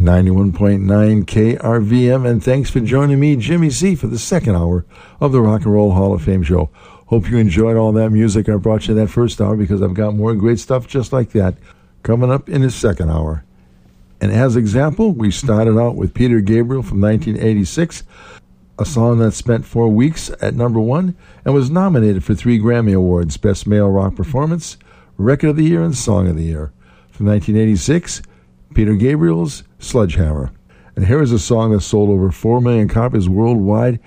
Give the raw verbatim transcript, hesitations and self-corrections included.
ninety-one point nine K R V M, and thanks for joining me, Jimmy C, for the second hour of the Rock and Roll Hall of Fame show. Hope you enjoyed all that music I brought you that first hour, because I've got more great stuff just like that coming up in the second hour. And as example, we started out with Peter Gabriel from nineteen eighty-six, a song that spent four weeks at number one and was nominated for three Grammy Awards: Best Male Rock Performance, Record of the Year, and Song of the Year. From nineteen eighty-six, Peter Gabriel's Sledgehammer. And here is a song that sold over four million copies worldwide